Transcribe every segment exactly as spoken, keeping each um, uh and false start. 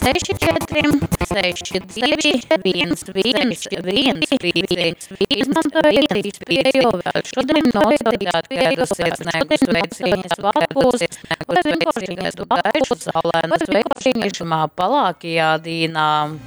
seši četri, seši divi, viens viens viens pieci. Izmantojiet iespēju vēl šodien nosodījāt kādus iesniegus veiciņas svētkos, lai vienkāršīgais tu gaišu saulēnas veiciņišumā palākajā dīnā.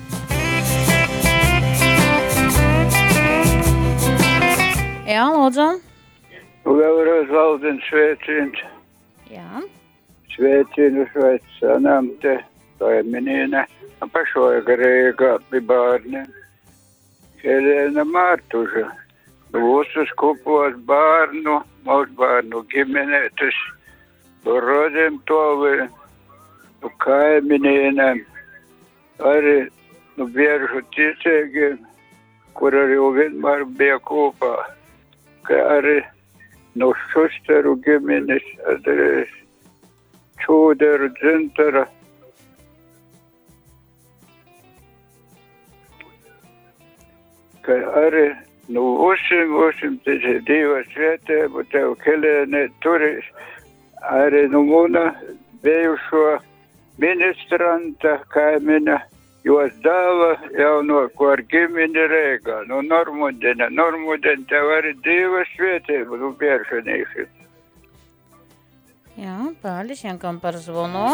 Jā, lūdzu. Vēlreiz valdien sveicins. Jā. Sveicinu sveicanām te kaimiņīne. Pašlaik Rīgā pie bērniem. Helēna Mārtuža. Visus kupos bērnu, mūsu bērnu ģimenētas. Rodiem tovi, nu kaimiņīnēm. Arī nu biežu ticīgiem, kur arī vienmēr bija kopā. Kā arī no Šusteru ģimenes, arī Čūderu, Dzintara. Kā arī no Usim, Usim, tas ir divas vietēm, un tev Helēne turis arī no muna bijušo ministranta kaimina. Jos dāva jaunāko ar ģimeni Rīgā, no Normudena. Normudena tev arī divas vietības, nu pieršanīši. Jā, paldies Jankam par zvonu.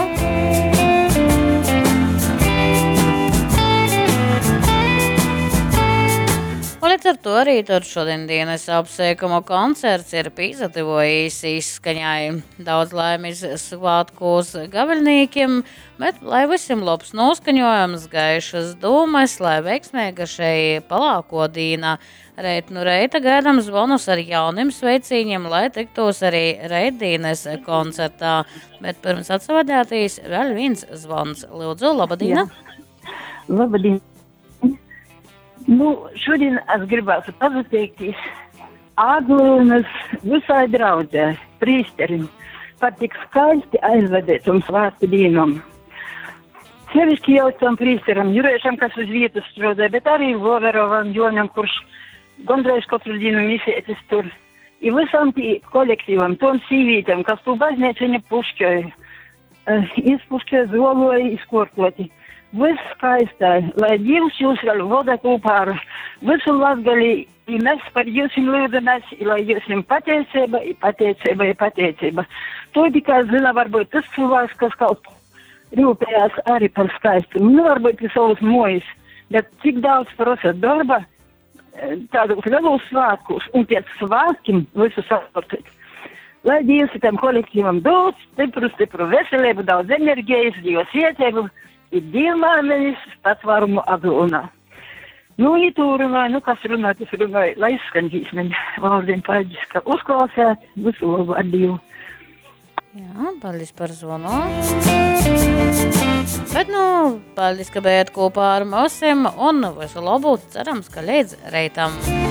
Un līdz ar to arī tur šodien dienas apsveikuma koncerts ir pīzatavojis izskaņai. Daudz laimis svātkos gaveļnīkiem, bet lai visiem labs noskaņojums, gaišas dūmas, lai veiksmēga šai palāko dīnā. Reit nu reita gaidām zvonus ar jauniem sveicīņiem, lai tiktos arī reitdīnes koncertā. Bet pirms atsavadētīs vēl viens zvons. Lūdzu, labadīna! Labadīna! Nu, šodien es gribētu pateikties Aglūnas visai draudzē, prīsterim, par tik skaisti aizvedētam svātku dīnam. Sevišķi jau tam prīsteram, Jurēšam, kas uz vietas strādē, bet arī Voverovam, Jonam, kurš gondreiz katru dienu misētis tur. I visam tī kolektīvam, tom sīvītam, kas tu baznīciņa pušķoja, izpušķoja, zoloja, izkortoti. Viss skaistai, lai Dievs jūs vēl voda kopā ar visu Latgali, i mēs par jūsim lūdamies, lai jūsim pateicība, i pateicība, i pateicība. To tikai zina varbūt tas cilvēks, kas kaut rūpējās arī par skaistumu. Nu, varbūt pie savus mojas, bet cik daudz prasa darba, tādus lielos svātkus, un pēc svātkiem visu sasportīt. Lai Dievs tam kolektīvam daudz, stipru, stipru veselību, daudz enerģijas, Dievs iecēbu, ir divmānenis patvarumu Aglūnā. Nu, ja tu runāji, nu, kas runāja, tas runāja, lai izskanģīs mani valdien paldies, ka uzklausēt visu labu ar Dievu. Jā, paldies par zvonu. Bet, nu, paldies, ka bijāt kopā ar mūsim un visu labu, cerams, ka līdz reitam.